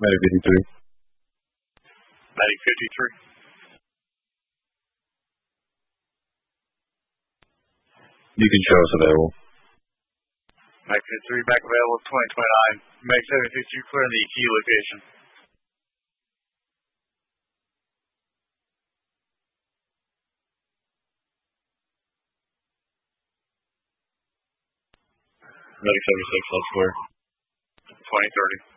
Medic 53. Medic 53. You can show us available. Medic 53 back available 2029. Medic 76, you clear the key location. Medic 76, that's clear. 2030.